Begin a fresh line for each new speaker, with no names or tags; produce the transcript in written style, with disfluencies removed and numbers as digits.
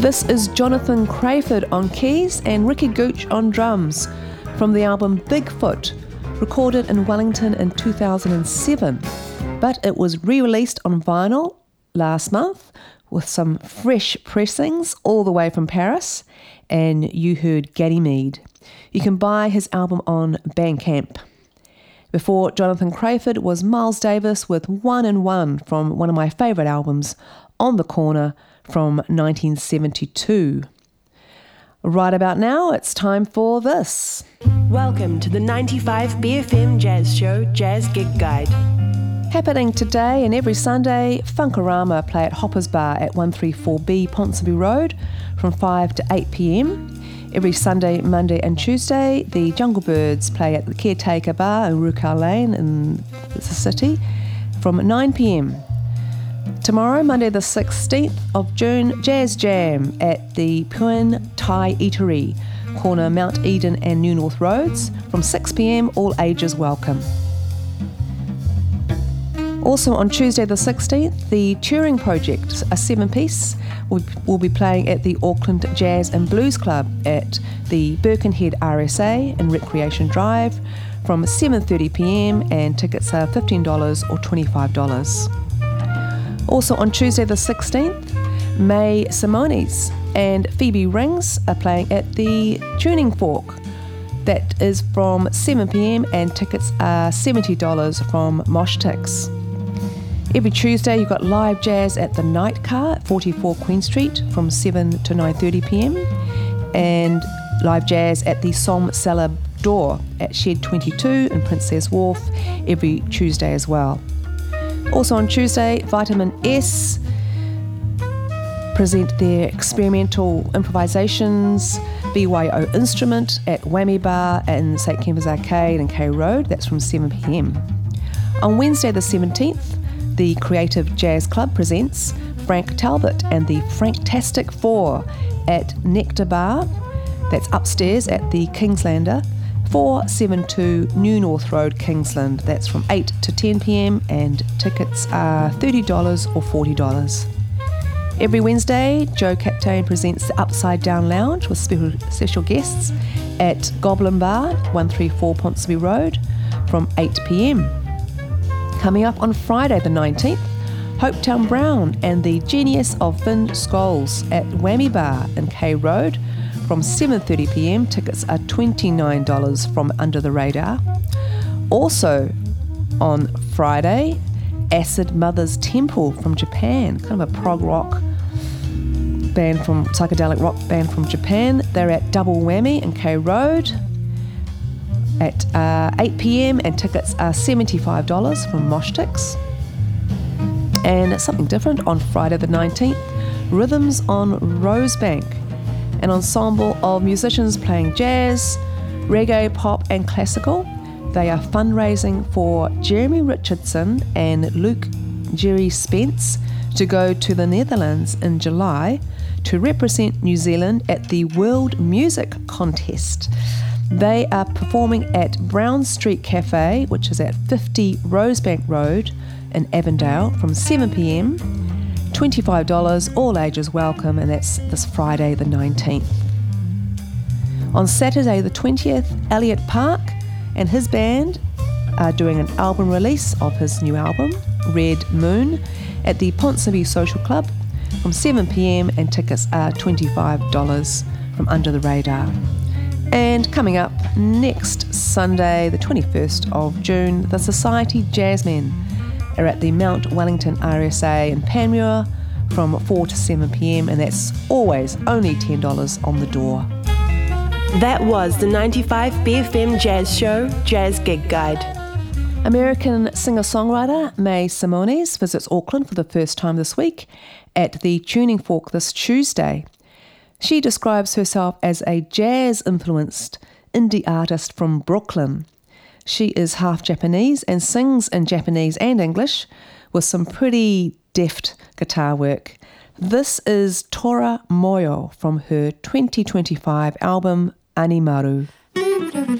This is Jonathan Crayford on keys and Ricky Gooch on drums from the album Bigfoot, recorded in Wellington in 2007, but it was re-released on vinyl last month with some fresh pressings all the way from Paris, and you heard Ganymede. You can buy his album on Bandcamp. Before Jonathan Crayford was Miles Davis with One in One from one of my favourite albums, On the Corner, from 1972. Right about now, it's time for this.
Welcome to the 95 BFM Jazz Show Jazz Gig Guide.
Happening today and every Sunday, Funkorama play at Hopper's Bar at 134B Ponsonby Road from 5 to 8 p.m. Every Sunday, Monday and Tuesday, the Jungle Birds play at the Caretaker Bar in Rukau Lane in the city from 9 p.m. Tomorrow, Monday the 16th of June, Jazz Jam at the Puen Thai Eatery, corner Mount Eden and New North Roads, from 6 p.m, all ages welcome. Also on Tuesday the 16th, the Turing Project, a 7-piece, will be playing at the Auckland Jazz and Blues Club at the Birkenhead RSA in Recreation Drive from 7:30 p.m, and tickets are $15 or $25. Also on Tuesday the 16th, May Simonis and Phoebe Rings are playing at the Tuning Fork. That is from 7 p.m, and tickets are $70 from Moshtix. Every Tuesday you've got live jazz at the Night Car at 44 Queen Street from 7 to 9:30 p.m, and live jazz at the Som Cellar Door at Shed 22 in Princess Wharf every Tuesday as well. Also on Tuesday, Vitamin S present their experimental improvisations, BYO Instrument at Whammy Bar in St Kemba's Arcade and K Road. That's from 7 p.m. On Wednesday the 17th, the Creative Jazz Club presents Frank Talbot and the Franktastic Four at Nectar Bar. That's upstairs at the Kingslander, 472 New North Road, Kingsland. That's from 8 to 10 p.m, and tickets are $30 or $40. Every Wednesday, Joe Captain presents the Upside Down Lounge with special guests at Goblin Bar, 134 Ponsonby Road, from 8 p.m. Coming up on Friday the 19th, Hopetown Brown and the Genius of Vin Scholes at Whammy Bar in K Road from 7:30 p.m. Tickets are $29 from Under the Radar. Also on Friday, Acid Mother's Temple from Japan, kind of a prog rock band from psychedelic rock band from Japan. They're at Double Whammy in K Road at 8 p.m, and tickets are $75 from Moshtix. And something different on Friday the 19th, Rhythms on Rosebank, an ensemble of musicians playing jazz, reggae, pop and classical. They are fundraising for Jeremy Richardson and Luke Jerry Spence to go to the Netherlands in July to represent New Zealand at the World Music Contest. They are performing at Brown Street Cafe, which is at 50 Rosebank Road in Avondale from 7 p.m, $25, all ages welcome, and that's this Friday the 19th. On Saturday the 20th, Elliot Park and his band are doing an album release of his new album, Red Moon, at the Ponsonby Social Club from 7 p.m, and tickets are $25 from Under the Radar. And coming up next Sunday, the 21st of June, the Society Jazzmen are at the Mount Wellington RSA in Panmure from 4 to 7 p.m, and that's always only $10 on the door.
That was the 95 BFM Jazz Show Jazz Gig Guide.
American singer-songwriter May Simonis visits Auckland for the first time this week at the Tuning Fork this Tuesday. She describes herself as a jazz-influenced indie artist from Brooklyn. She is half Japanese and sings in Japanese and English with some pretty deft guitar work. This is Tora Moyo from her 2025 album Animaru.